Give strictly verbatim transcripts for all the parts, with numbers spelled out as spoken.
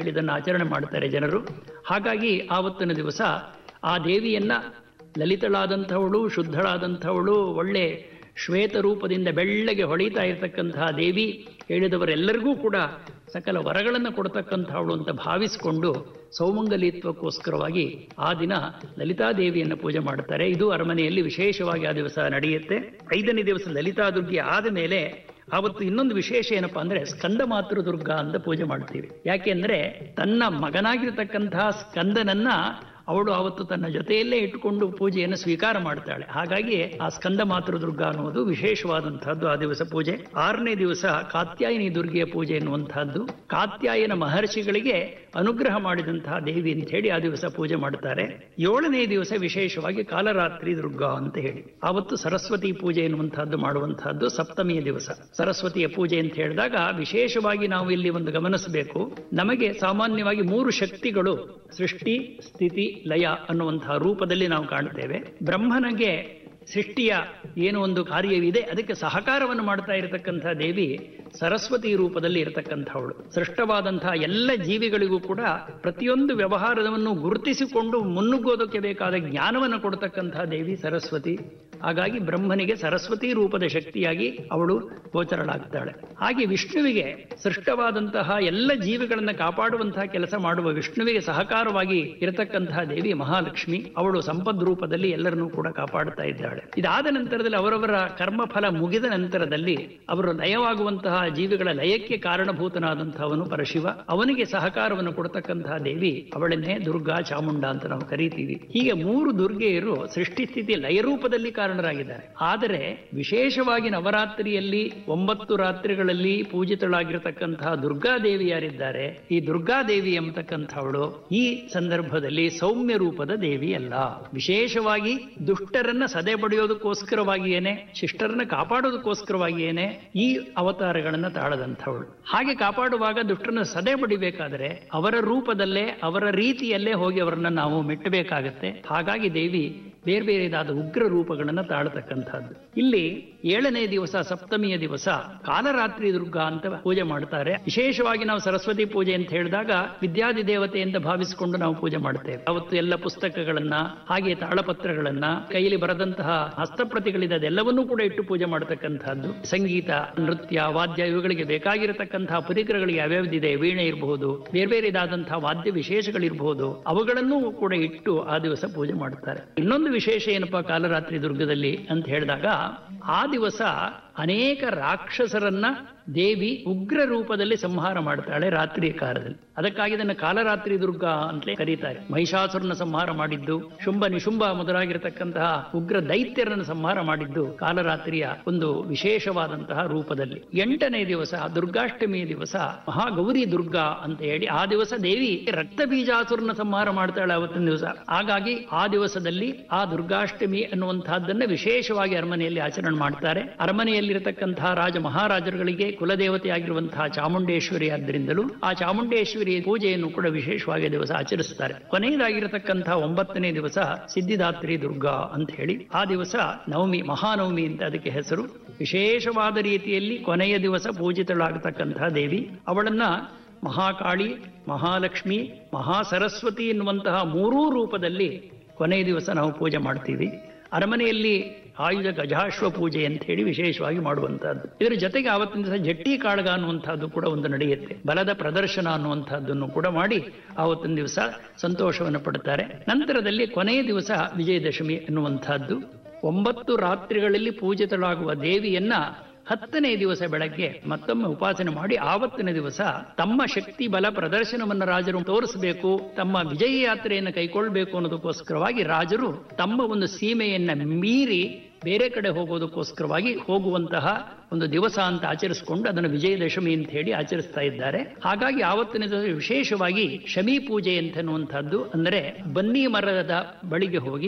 ಹೇಳಿ ಇದನ್ನು ಆಚರಣೆ ಮಾಡ್ತಾರೆ ಜನರು. ಹಾಗಾಗಿ ಆವತ್ತಿನ ದಿವಸ ಆ ದೇವಿಯನ್ನ ಲಲಿತಳಾದಂಥವಳು, ಶುದ್ಧಳಾದಂಥವಳು, ಒಳ್ಳೆ ಶ್ವೇತ ರೂಪದಿಂದ ಬೆಳ್ಳಗೆ ಹೊಳಿತಾ ಇರತಕ್ಕಂತಹ ದೇವಿ, ಹೇಳಿದವರೆಲ್ಲರಿಗೂ ಕೂಡ ಸಕಲ ವರಗಳನ್ನು ಕೊಡ್ತಕ್ಕಂಥವಳು ಅಂತ ಭಾವಿಸಿಕೊಂಡು ಸೌಮಂಗಲಿತ್ವಕ್ಕೋಸ್ಕರವಾಗಿ ಆ ದಿನ ಲಲಿತಾದೇವಿಯನ್ನು ಪೂಜೆ ಮಾಡ್ತಾರೆ. ಇದು ಅರಮನೆಯಲ್ಲಿ ವಿಶೇಷವಾಗಿ ಆ ದಿವಸ ನಡೆಯುತ್ತೆ. ಐದನೇ ದಿವಸ ಲಲಿತಾ ದುರ್ಗೆ ಆದ ಮೇಲೆ ಆವತ್ತು ಇನ್ನೊಂದು ವಿಶೇಷ ಏನಪ್ಪಾ ಅಂದ್ರೆ ಸ್ಕಂದ ಮಾತೃ ದುರ್ಗಾ ಅಂತ ಪೂಜೆ ಮಾಡ್ತೀವಿ. ಯಾಕೆಂದ್ರೆ ತನ್ನ ಮಗನಾಗಿರ್ತಕ್ಕಂತಹ ಸ್ಕಂದನನ್ನ ಅವಳು ಅವತ್ತು ತನ್ನ ಜೊತೆಯಲ್ಲೇ ಇಟ್ಟುಕೊಂಡು ಪೂಜೆಯನ್ನು ಸ್ವೀಕಾರ ಮಾಡ್ತಾಳೆ. ಹಾಗಾಗಿ ಆ ಸ್ಕಂದ ಮಾತೃ ದುರ್ಗಾ ಅನ್ನುವುದು ವಿಶೇಷವಾದಂತಹದ್ದು ಆ ದಿವಸ ಪೂಜೆ. ಆರನೇ ದಿವಸ ಕಾತ್ಯಾಯಿನಿ ದುರ್ಗೆಯ ಪೂಜೆ ಎನ್ನುವಂತಹದ್ದು. ಕಾತ್ಯಾಯನ ಮಹರ್ಷಿಗಳಿಗೆ ಅನುಗ್ರಹ ಮಾಡಿದಂತಹ ದೇವಿ ಅಂತ ಹೇಳಿ ಆ ದಿವಸ ಪೂಜೆ ಮಾಡ್ತಾರೆ. ಏಳನೇ ದಿವಸ ವಿಶೇಷವಾಗಿ ಕಾಲರಾತ್ರಿ ದುರ್ಗಾ ಅಂತ ಹೇಳಿ ಆವತ್ತು ಸರಸ್ವತಿ ಪೂಜೆ ಎನ್ನುವಂತಹದ್ದು ಮಾಡುವಂತಹದ್ದು ಸಪ್ತಮಿಯ ದಿವಸ. ಸರಸ್ವತಿಯ ಪೂಜೆ ಅಂತ ಹೇಳಿದಾಗ ವಿಶೇಷವಾಗಿ ನಾವು ಇಲ್ಲಿ ಒಂದು ಗಮನಿಸಬೇಕು. ನಮಗೆ ಸಾಮಾನ್ಯವಾಗಿ ಮೂರು ಶಕ್ತಿಗಳು ಸೃಷ್ಟಿ, ಸ್ಥಿತಿ, ಲಯ ಅನ್ನುವಂತಹ ರೂಪದಲ್ಲಿ ನಾವು ಕಾಣುತ್ತೇವೆ. ಬ್ರಹ್ಮನಿಗೆ ಸೃಷ್ಟಿಯ ಏನು ಒಂದು ಕಾರ್ಯವಿದೆ ಅದಕ್ಕೆ ಸಹಕಾರವನ್ನು ಮಾಡ್ತಾ ಇರತಕ್ಕಂತಹ ದೇವಿ ಸರಸ್ವತಿ ರೂಪದಲ್ಲಿ ಇರತಕ್ಕಂಥವಳು. ಸೃಷ್ಟವಾದಂತಹ ಎಲ್ಲ ಜೀವಿಗಳಿಗೂ ಕೂಡ ಪ್ರತಿಯೊಂದು ವ್ಯವಹಾರವನ್ನು ಗುರುತಿಸಿಕೊಂಡು ಮುನ್ನುಗ್ಗೋದಕ್ಕೆ ಬೇಕಾದ ಜ್ಞಾನವನ್ನು ಕೊಡ್ತಕ್ಕಂತಹ ದೇವಿ ಸರಸ್ವತಿ. ಹಾಗಾಗಿ ಬ್ರಹ್ಮನಿಗೆ ಸರಸ್ವತಿ ರೂಪದ ಶಕ್ತಿಯಾಗಿ ಅವಳು ಗೋಚರಳಾಗ್ತಾಳೆ. ಹಾಗೆ ವಿಷ್ಣುವಿಗೆ ಸೃಷ್ಟವಾದಂತಹ ಎಲ್ಲ ಜೀವಿಗಳನ್ನು ಕಾಪಾಡುವಂತಹ ಕೆಲಸ ಮಾಡುವ ವಿಷ್ಣುವಿಗೆ ಸಹಕಾರವಾಗಿ ಇರತಕ್ಕಂತಹ ದೇವಿ ಮಹಾಲಕ್ಷ್ಮಿ. ಅವಳು ಸಂಪದ್ ರೂಪದಲ್ಲಿ ಎಲ್ಲರನ್ನೂ ಕೂಡ ಕಾಪಾಡುತ್ತಾ ಇದ್ದಾಳೆ. ಇದಾದ ನಂತರದಲ್ಲಿ ಅವರವರ ಕರ್ಮಫಲ ಮುಗಿದ ನಂತರದಲ್ಲಿ ಅವರು ಲಯವಾಗುವಂತಹ ಜೀವಿಗಳ ಲಯಕ್ಕೆ ಕಾರಣಭೂತನಾದಂತಹವನು ಪರಶಿವ. ಅವನಿಗೆ ಸಹಕಾರವನ್ನು ಕೊಡತಕ್ಕಂತಹ ದೇವಿ ಅವಳನ್ನೇ ದುರ್ಗಾ ಚಾಮುಂಡ ಅಂತ ನಾವು ಕರೀತೀವಿ. ಹೀಗೆ ಮೂರು ದುರ್ಗೆಯರು ಸೃಷ್ಟಿ ಸ್ಥಿತಿ ಲಯ ರೂಪದಲ್ಲಿ ಕಾರಣರಾಗಿದ್ದಾರೆ. ಆದರೆ ವಿಶೇಷವಾಗಿ ನವರಾತ್ರಿಯಲ್ಲಿ ಒಂಬತ್ತು ರಾತ್ರಿಗಳಲ್ಲಿ ಪೂಜಿತಳಾಗಿರತಕ್ಕಂತಹ ದುರ್ಗಾದೇವಿ ಯಾರಿದ್ದಾರೆ, ಈ ದುರ್ಗಾದೇವಿ ಎಂಬತಕ್ಕಂಥವಳು ಈ ಸಂದರ್ಭದಲ್ಲಿ ಸೌಮ್ಯ ರೂಪದ ದೇವಿ ಅಲ್ಲ. ವಿಶೇಷವಾಗಿ ದುಷ್ಟರನ್ನ ಸದೆ ಪಡೆಯೋದಕ್ಕೋಸ್ಕರವಾಗಿಯೇನೆ, ಶಿಷ್ಟರನ್ನ ಕಾಪಾಡೋದಕ್ಕೋಸ್ಕರವಾಗಿಯೇನೆ ಈ ಅವತಾರಗಳನ್ನ ತಾಳದಂಥವಳು. ಹಾಗೆ ಕಾಪಾಡುವಾಗ ದುಷ್ಟರನ್ನ ಸದೆ ಬಡಿಬೇಕಾದರೆ ಅವರ ರೂಪದಲ್ಲೇ ಅವರ ರೀತಿಯಲ್ಲೇ ಹೋಗಿ ಅವರನ್ನ ನಾವು ಮೆಟ್ಟಬೇಕಾಗತ್ತೆ. ಹಾಗಾಗಿ ದೇವಿ ಬೇರೆ ಬೇರೆದಾದ ಉಗ್ರ ರೂಪಗಳನ್ನು ತಾಳತಕ್ಕಂಥದ್ದು. ಇಲ್ಲಿ ಏಳನೇ ದಿವಸ ಸಪ್ತಮಿಯ ದಿವಸ ಕಾಲರಾತ್ರಿ ದುರ್ಗಾ ಅಂತ ಪೂಜೆ ಮಾಡ್ತಾರೆ. ವಿಶೇಷವಾಗಿ ನಾವು ಸರಸ್ವತಿ ಪೂಜೆ ಅಂತ ಹೇಳಿದಾಗ ವಿದ್ಯಾದಿ ದೇವತೆಯಿಂದ ಭಾವಿಸಿಕೊಂಡು ನಾವು ಪೂಜೆ ಮಾಡ್ತೇವೆ. ಅವತ್ತು ಎಲ್ಲ ಪುಸ್ತಕಗಳನ್ನ ಹಾಗೆ ತಾಳಪತ್ರಗಳನ್ನ ಕೈಯಲ್ಲಿ ಬರೆದಂತಹ ಹಸ್ತಪ್ರತಿಗಳಿದೆ ಅದೆಲ್ಲವನ್ನೂ ಕೂಡ ಇಟ್ಟು ಪೂಜೆ ಮಾಡತಕ್ಕಂಥದ್ದು. ಸಂಗೀತ, ನೃತ್ಯ, ವಾದ್ಯ ಇವುಗಳಿಗೆ ಬೇಕಾಗಿರತಕ್ಕಂತಹ ಪರಿಕರಗಳಿಗೆ ಯಾವ್ಯಾವ್ದಿದೆ, ವೀಣೆ ಇರಬಹುದು, ಬೇರೆ ಬೇರೆದಾದಂತಹ ವಾದ್ಯ ವಿಶೇಷಗಳಿರಬಹುದು, ಅವುಗಳನ್ನೂ ಕೂಡ ಇಟ್ಟು ಆ ದಿವಸ ಪೂಜೆ ಮಾಡ್ತಾರೆ. ಇನ್ನೊಂದು ವಿಶೇಷ ಏನಪ್ಪಾ ಕಾಲರಾತ್ರಿ ದುರ್ಗದಲ್ಲಿ ಅಂತ ಹೇಳಿದಾಗ ಆ ದಿವಸ ಅನೇಕ ರಾಕ್ಷಸರನ್ನ ದೇವಿ ಉಗ್ರ ರೂಪದಲ್ಲಿ ಸಂಹಾರ ಮಾಡ್ತಾಳೆ ರಾತ್ರಿಯ ಕಾಲದಲ್ಲಿ. ಅದಕ್ಕಾಗಿ ಇದನ್ನು ಕಾಲರಾತ್ರಿ ದುರ್ಗಾ ಅಂತಲೇ ಕರೀತಾರೆ. ಮಹಿಷಾಸುರನ ಸಂಹಾರ ಮಾಡಿದ್ದು, ಶುಂಭ ನಿಶುಂಭ ಮೊದಲಾಗಿರತಕ್ಕಂತಹ ಉಗ್ರ ದೈತ್ಯರನ್ನು ಸಂಹಾರ ಮಾಡಿದ್ದು ಕಾಲರಾತ್ರಿಯ ಒಂದು ವಿಶೇಷವಾದಂತಹ ರೂಪದಲ್ಲಿ. ಎಂಟನೇ ದಿವಸ ದುರ್ಗಾಷ್ಟಮಿಯ ದಿವಸ ಮಹಾಗೌರಿ ದುರ್ಗಾ ಅಂತ ಹೇಳಿ ಆ ದಿವಸ ದೇವಿ ರಕ್ತ ಬೀಜಾಸುರನ ಸಂಹಾರ ಮಾಡ್ತಾಳೆ ಅವತ್ತಿನ ದಿವಸ. ಹಾಗಾಗಿ ಆ ದಿವಸದಲ್ಲಿ ಆ ದುರ್ಗಾಷ್ಟಮಿ ಅನ್ನುವಂತಹದ್ದನ್ನ ವಿಶೇಷವಾಗಿ ಅರಮನೆಯಲ್ಲಿ ಆಚರಣೆ ಮಾಡ್ತಾರೆ. ಅರಮನೆಯಲ್ಲಿರತಕ್ಕಂತಹ ರಾಜ ಮಹಾರಾಜರುಗಳಿಗೆ ಕುಲದೇವತೆ ಆಗಿರುವಂತಹ ಚಾಮುಂಡೇಶ್ವರಿ ಆದ್ದರಿಂದಲೂ ಆ ಚಾಮುಂಡೇಶ್ವರಿ ಪೂಜೆಯನ್ನು ಕೂಡ ವಿಶೇಷವಾಗಿ ದಿವಸ ಆಚರಿಸುತ್ತಾರೆ. ಕೊನೆಯದಾಗಿರತಕ್ಕಂತಹ ಒಂಬತ್ತನೇ ದಿವಸ ಸಿದ್ಧಿದಾತ್ರಿ ದುರ್ಗಾ ಅಂತ ಹೇಳಿ ಆ ದಿವಸ ನವಮಿ, ಮಹಾನವಮಿ ಅಂತ ಅದಕ್ಕೆ ಹೆಸರು. ವಿಶೇಷವಾದ ರೀತಿಯಲ್ಲಿ ಕೊನೆಯ ದಿವಸ ಪೂಜಿತಳಾಗತಕ್ಕಂತಹ ದೇವಿ. ಅವಳನ್ನ ಮಹಾಕಾಳಿ, ಮಹಾಲಕ್ಷ್ಮಿ, ಮಹಾಸರಸ್ವತಿ ಎನ್ನುವಂತಹ ಮೂರೂ ರೂಪದಲ್ಲಿ ಕೊನೆಯ ದಿವಸ ನಾವು ಪೂಜೆ ಮಾಡ್ತೀವಿ. ಅರಮನೆಯಲ್ಲಿ ಆಯುಧ ಗಜಾಶ್ವ ಪೂಜೆ ಅಂತ ಹೇಳಿ ವಿಶೇಷವಾಗಿ ಮಾಡುವಂತಹದ್ದು. ಇದರ ಜೊತೆಗೆ ಆವತ್ತಿನ ದಿವಸ ಜಟ್ಟಿ ಕಾಳಗ ಅನ್ನುವಂಥದ್ದು ಕೂಡ ಒಂದು ನಡೆಯುತ್ತೆ. ಬಲದ ಪ್ರದರ್ಶನ ಅನ್ನುವಂಥದ್ದನ್ನು ಕೂಡ ಮಾಡಿ ಆವತ್ತಿನ ದಿವಸ ಸಂತೋಷವನ್ನು ಪಡುತ್ತಾರೆ. ನಂತರದಲ್ಲಿ ಕೊನೆಯ ದಿವಸ ವಿಜಯದಶಮಿ ಎನ್ನುವಂತಹದ್ದು. ಒಂಬತ್ತು ರಾತ್ರಿಗಳಲ್ಲಿ ಪೂಜಿತಳಾಗುವ ದೇವಿಯನ್ನ ಹತ್ತನೇ ದಿವಸ ಬೆಳಗ್ಗೆ ಮತ್ತೊಮ್ಮೆ ಉಪಾಸನೆ ಮಾಡಿ ಆವತ್ತಿನ ದಿವಸ ತಮ್ಮ ಶಕ್ತಿ ಬಲ ಪ್ರದರ್ಶನವನ್ನು ರಾಜರು ತೋರಿಸಬೇಕು, ತಮ್ಮ ವಿಜಯ ಯಾತ್ರೆಯನ್ನು ಕೈಗೊಳ್ಳಬೇಕು ಅನ್ನೋದಕ್ಕೋಸ್ಕರವಾಗಿ ರಾಜರು ತಮ್ಮ ಒಂದು ಸೀಮೆಯನ್ನ ಮೀರಿ ಬೇರೆ ಕಡೆ ಹೋಗೋದಕ್ಕೋಸ್ಕರವಾಗಿ ಹೋಗುವಂತಹ ಒಂದು ದಿವಸ ಅಂತ ಆಚರಿಸಿಕೊಂಡು ಅದನ್ನು ವಿಜಯದಶಮಿ ಅಂತ ಹೇಳಿ ಆಚರಿಸ್ತಾ ಇದ್ದಾರೆ. ಹಾಗಾಗಿ ಆವತ್ತಿನ ದಿವಸ ವಿಶೇಷವಾಗಿ ಶಮಿ ಪೂಜೆ ಅಂತನ್ನುವಂಥದ್ದು, ಅಂದರೆ ಬನ್ನಿ ಮರದ ಬಳಿಗೆ ಹೋಗಿ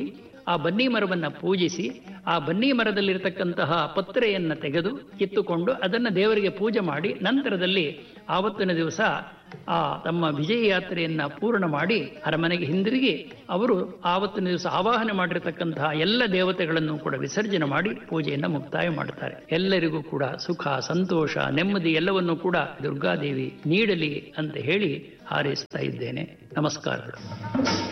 ಆ ಬನ್ನಿ ಮರವನ್ನು ಪೂಜಿಸಿ ಆ ಬನ್ನಿ ಮರದಲ್ಲಿರತಕ್ಕಂತಹ ಪತ್ರೆಯನ್ನು ತೆಗೆದು ಕಿತ್ತುಕೊಂಡು ಅದನ್ನು ದೇವರಿಗೆ ಪೂಜೆ ಮಾಡಿ ನಂತರದಲ್ಲಿ ಆವತ್ತಿನ ದಿವಸ ಆ ತಮ್ಮ ವಿಜಯ ಯಾತ್ರೆಯನ್ನು ಪೂರ್ಣ ಮಾಡಿ ಅರಮನೆಗೆ ಹಿಂದಿರುಗಿ ಅವರು ಆವತ್ತಿನ ದಿವಸ ಆವಾಹನೆ ಮಾಡಿರತಕ್ಕಂತಹ ಎಲ್ಲ ದೇವತೆಗಳನ್ನು ಕೂಡ ವಿಸರ್ಜನೆ ಮಾಡಿ ಪೂಜೆಯನ್ನು ಮುಕ್ತಾಯ ಮಾಡುತ್ತಾರೆ. ಎಲ್ಲರಿಗೂ ಕೂಡ ಸುಖ, ಸಂತೋಷ, ನೆಮ್ಮದಿ ಎಲ್ಲವನ್ನೂ ಕೂಡ ದುರ್ಗಾದೇವಿ ನೀಡಲಿ ಅಂತ ಹೇಳಿ ಹಾರೈಸ್ತಾ ಇದ್ದೇನೆ. ನಮಸ್ಕಾರಗಳು.